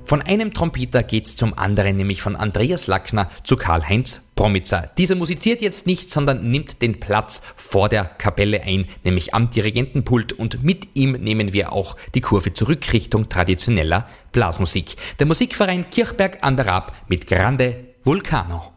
Von einem Trompeter geht's zum anderen, nämlich von Andreas Lackner zu Karl-Heinz Bromitzer. Dieser musiziert jetzt nicht, sondern nimmt den Platz vor der Kapelle ein, nämlich am Dirigentenpult, und mit ihm nehmen wir auch die Kurve zurück Richtung traditioneller Blasmusik. Der Musikverein Kirchberg an der Raab mit Grande Vulcano.